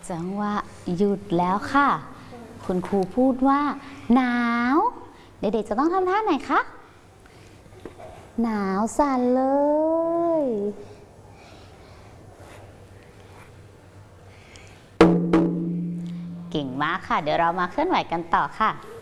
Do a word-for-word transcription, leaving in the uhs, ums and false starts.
จังหวะหยุดแล้วค่ะคุณครูพูดว่าหนาวเด็กๆจะต้องทำท่าไหนคะหนาวสั่นเลยเก่งมากค่ะเดี๋ยวเรามาเคลื่อนไหวกันต่อค่ะ